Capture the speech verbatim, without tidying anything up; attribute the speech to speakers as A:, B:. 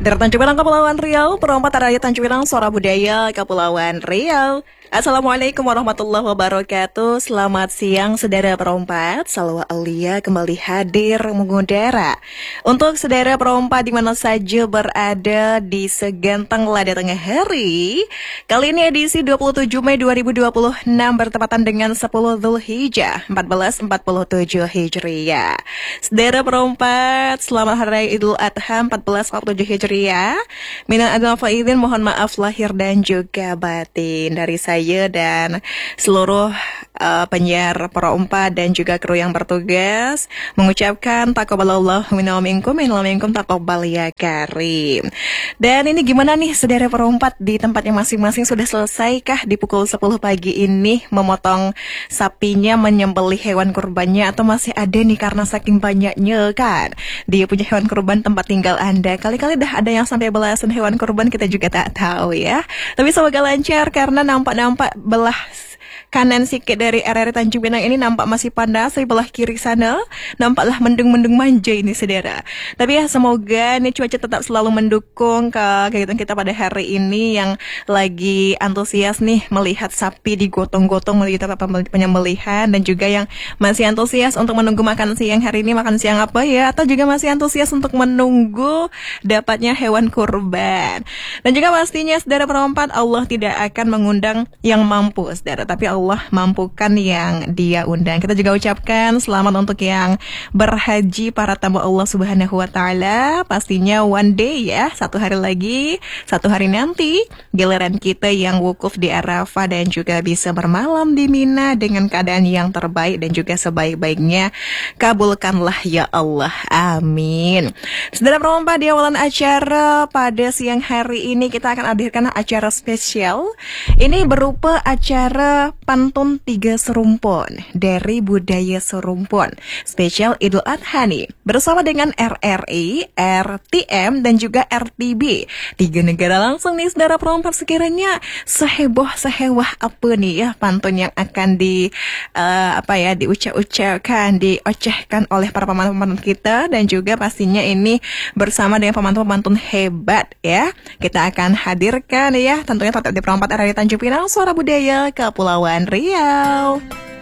A: Dari Tanjung Pinang Kepulauan Riau, perempat area Tanjung Pinang Suara Budaya Kepulauan Riau. Assalamualaikum warahmatullahi wabarakatuh. Selamat siang saudara perempat. Salwa Aulia kembali hadir mengudara untuk saudara perempat di mana saja berada di segantang lada tengah hari. Kali ini edisi dua puluh tujuh Mei dua ribu dua puluh enam bertepatan dengan sepuluh Dzulhijjah seribu empat ratus empat puluh tujuh Hijriah. Saudara perempat, selamat hari Idul Adha empat belas empat puluh tujuh Hijriah. Minal aidin wal faizin, mohon maaf lahir dan juga batin dari saya dan seluruh uh, penyiar perempat dan juga kru yang bertugas mengucapkan taqabbalallahu minna wa minkum minna wa minkum taqabbal ya karim. Dan ini gimana nih saudara perempat, di tempatnya masing-masing sudah selesaikah di pukul sepuluh pagi ini memotong sapinya, menyembelih hewan kurbannya, atau masih ada nih karena saking banyaknya kan dia punya hewan kurban tempat tinggal Anda? Kali-kali dah ada yang sampai belasan hewan kurban, kita juga tak tahu ya. Tapi semoga lancar karena nampak-nampak belah kanan sikit dari area Tanjung Pinang ini nampak masih panas, di belah kiri sana nampaklah mendung-mendung manja ini saudara. Tapi ya semoga nih cuaca tetap selalu mendukung ke kegiatan kita pada hari ini yang lagi antusias nih melihat sapi digotong-gotong melalui tempat penyembelihan, dan juga yang masih antusias untuk menunggu makan siang hari ini, makan siang apa ya, atau juga masih antusias untuk menunggu dapatnya hewan kurban. Dan juga pastinya saudara perempat, Allah tidak akan mengundang yang mampu saudara, tapi Allah mampukan yang dia undang. Kita juga ucapkan selamat untuk yang berhaji, para tamu Allah Subhanahu wa Ta'ala. Pastinya one day ya, satu hari lagi, satu hari nanti giliran kita yang wukuf di Arafah dan juga bisa bermalam di Mina dengan keadaan yang terbaik dan juga sebaik-baiknya. Kabulkanlah ya Allah, amin. Saudara perempat, di awalan acara pada siang hari ini kita akan hadirkan acara spesial. Ini berupa acara pantun tiga serumpun dari budaya serumpun spesial Idul Adha nih, bersama dengan R R I, R T M dan juga R T B. Tiga negara langsung nih saudara perempat. Sekiranya seheboh sehewah apa nih ya pantun yang akan di uh, apa ya diucap-ucapkan, diocehkan oleh para pemantun-pemantun kita, dan juga pastinya ini bersama dengan pemantun-pemantun hebat ya. Kita akan hadirkan ya tentunya tetap di perempat area Tanjung Pinang Suara Budaya Kepulauan Riau.